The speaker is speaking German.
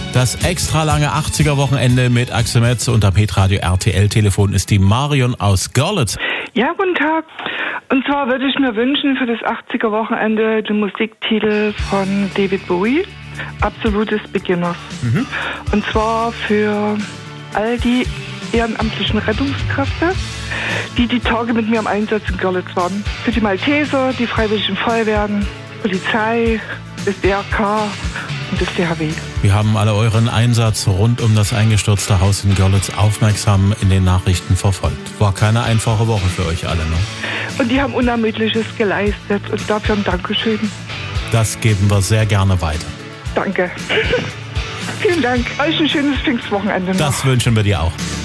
Das extra lange 80er-Wochenende mit Axel Metz und am Hitradio RTL-Telefon ist die Marion aus Görlitz. Ja, guten Tag. Und zwar würde ich mir wünschen für das 80er-Wochenende den Musiktitel von David Bowie, Absolutes Beginners. Und zwar für all die ehrenamtlichen Rettungskräfte, die Tage mit mir im Einsatz in Görlitz waren. Für die Malteser, die Freiwilligen Feuerwehren, Polizei, das DRK und das THW. Wir haben alle euren Einsatz rund um das eingestürzte Haus in Görlitz aufmerksam in den Nachrichten verfolgt. War keine einfache Woche für euch alle, ne? Und die haben Unermüdliches geleistet und dafür ein Dankeschön. Das geben wir sehr gerne weiter. Danke. Vielen Dank. Euch ein schönes Pfingstwochenende noch. Das wünschen wir dir auch.